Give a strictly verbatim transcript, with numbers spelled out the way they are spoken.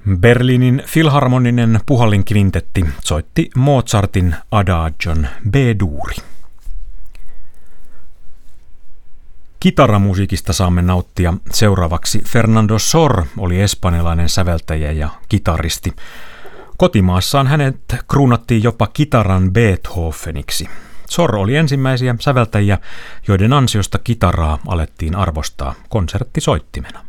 Berliinin filharmoninen puhallinkvintetti soitti Mozartin Adagion B-duuri. Kitaramusiikista saamme nauttia seuraavaksi. Fernando Sor oli espanjalainen säveltäjä ja kitaristi. Kotimaassaan hänet kruunattiin jopa kitaran Beethoveniksi. Sor oli ensimmäisiä säveltäjiä, joiden ansiosta kitaraa alettiin arvostaa konserttisoittimena.